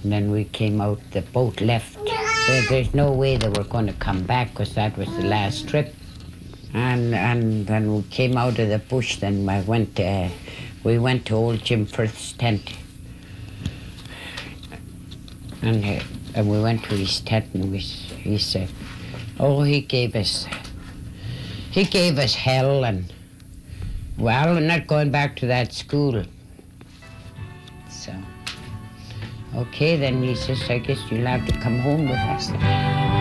And then we came out, the boat left. There's no way they were going to come back because that was the last trip. And when we came out of the bush, then we went to old Jim Firth's tent. And we went to his tent and he said, oh, he gave us hell and, well, we're not going back to that school. So, okay, then he says, I guess you'll have to come home with us.